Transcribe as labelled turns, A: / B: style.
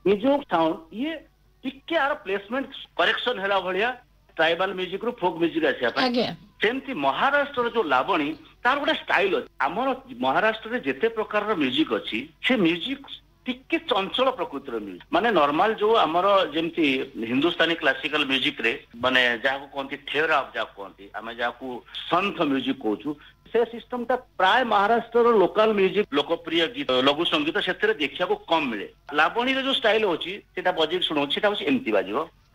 A: music sound ये टिके यार प्लेसमेंट करेक्शन हैला भलिया ट्राइबल म्यूजिक रू फोक म्यूजिक आसिया पा
B: आगे
A: सेमती महाराष्ट्र जो लावणी तार गोटे स्टाइल अछि हमर महाराष्ट्र रे जेते प्रकार रो म्यूजिक अछि से म्यूजिक टिके चंचल प्रकृतिर म्यूजिक माने नॉर्मल जो हमर जेमती हिंदुस्तानी क्लासिकल म्यूजिक रे माने जाको कोंती थेरा जाको कोंती हमें जाको संथ म्यूजिक कहूछु से सिस्टम ता प्राय महाराष्ट्र रो लोकल म्यूजिक लोकप्रिय गीत लघु संगीत सेतरे देखिया को कम मिले लावणी रे जो स्टाइल होची सेटा बजेट सुनो सेटा होची एमती बाजियो